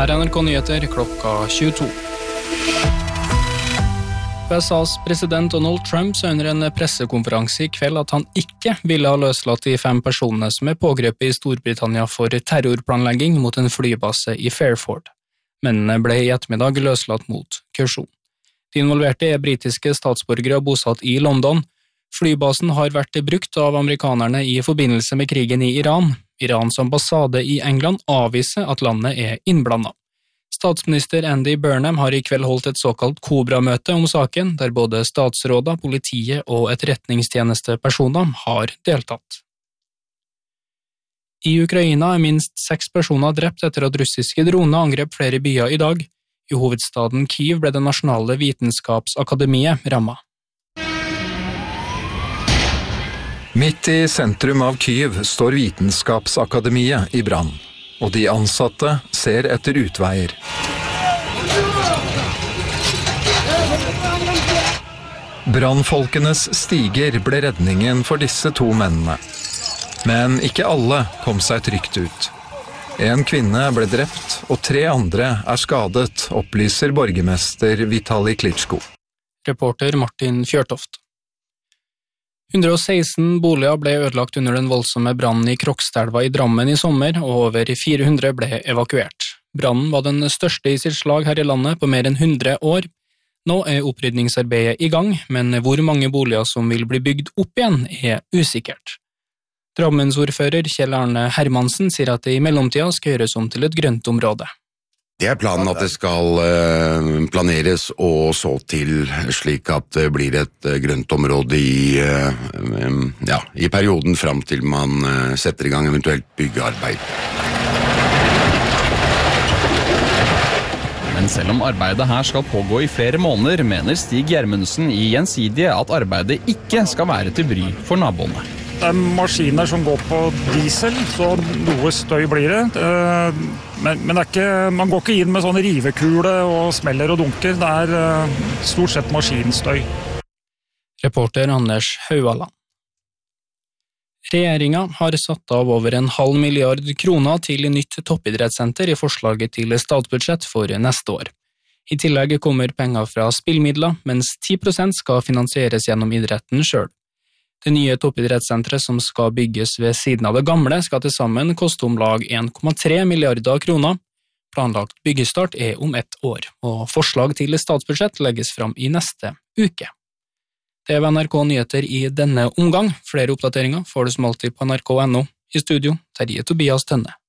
Her NRK Nyheter klokka 22. USAs president Donald Trump sa under en pressekonferanse i kveld at han ikke ville ha løslatt de 5 personene som pågrepet i Storbritannia for terrorplanlegging mot en flybase i Fairford. Mennene ble i ettermiddag løslatt mot kausjon. De involverte britiske statsborgere bosatt i London. Flybasen har vært brukt av amerikanerne i forbindelse med krigen i Iran. Irans ambassade i England avviser at landet innblandet. Statsminister Andy Burnham har i kveld holdt et såkalt Cobra-møte om saken, der både statsråder, politiet og etterretningstjenestepersoner har deltatt. I Ukraina minst 6 personer drept etter at russiske droner angrep flere byer i dag. I hovedstaden Kyiv ble det nasjonale vitenskapsakademiet rammet. Midt i sentrum av Kyiv står Vitenskapsakademiet i brann, og de ansatte ser etter utveier. Brannfolkenes stiger ble redningen for disse 2 mennene. Men ikke alle kom seg trygt ut. En kvinne ble drept, og 3 andre skadet, opplyser borgermester Vitali Klitschko. Reporter Martin Fjørtoft. 116 boliger ble ødelagt under den voldsomme brannen i Krokstadelva i Drammen i sommer, og over 400 ble evakuert. Brannen var den største i sitt slag her i landet på mer enn 100 år. Nå opprydningsarbeidet i gang, men hvor mange boliger som vil bli bygd opp igjen usikkert. Drammens ordfører Kjell Arne Hermansen sier at det i mellomtida skal gjøres om til et grønt område. Det planen at det skal planeres og så til slik at det blir et grønt område i perioden fram til man setter i gang eventuelt byggearbeid. Men selv om arbeidet her skal pågå i flere måneder, mener Stig Gjermundsen i Gjensidige at arbeidet ikke skal være til bry for naboene. Det maskiner som går på diesel, så noe støy blir det. Men man går ikke inn med sånne rivekule og smeller og dunker. Det stort sett maskinstøy. Reporter Anders Haualand. Regjeringen har satt av over 0,5 milliard kroner til nytt toppidrettssenter i forslaget til statsbudsjett for neste år. I tillegg kommer penger fra spillmidler, mens 10% skal finansieres gjennom idretten selv. Det nye toppidrettssenteret som skal bygges ved siden av det gamle skal til sammen koste om lag 1,3 milliarder kroner. Planlagt byggestart om 1 år, og forslag til statsbudsjett legges fram i neste uke. Det var NRK Nyheter i denne omgang. Flere oppdateringer får du som alltid på nrk.no. I studio, Terje Tobias Tønne.